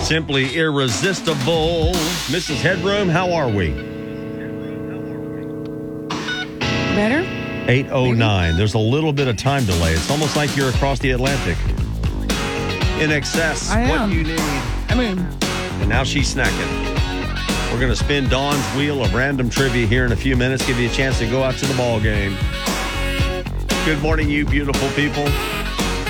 Simply irresistible. Mrs. Headroom, how are we? Better? 8:09. There's a little bit of time delay. It's almost like you're across the Atlantic. In excess, I what am. you need. And now she's snacking. We're going to spin Dawn's wheel of random trivia here in a few minutes, give you a chance to go out to the ball game. Good morning, you beautiful people.